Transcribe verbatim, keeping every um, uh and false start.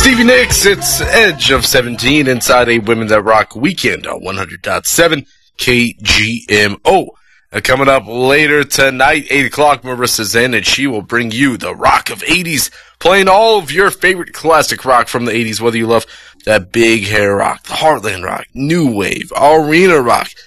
Stevie Nicks, it's Edge of seventeen inside a Women That Rock weekend on one hundred point seven K G M O. Uh, coming up later tonight, eight o'clock, Marissa's in, and she will bring you the rock of eighties, playing all of your favorite classic rock from the eighties, whether you love that big hair rock, the Heartland rock, new wave, arena rock,